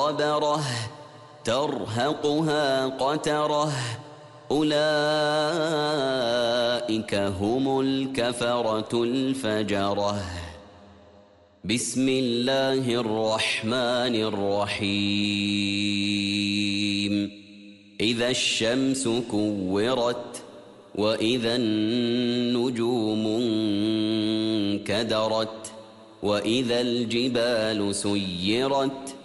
غبرة ترهقها قترة أولئك هم الكفرة الفجرة. بسم الله الرحمن الرحيم. إذا الشمس كورت وإذا النجوم انكدرت وإذا الجبال سيرت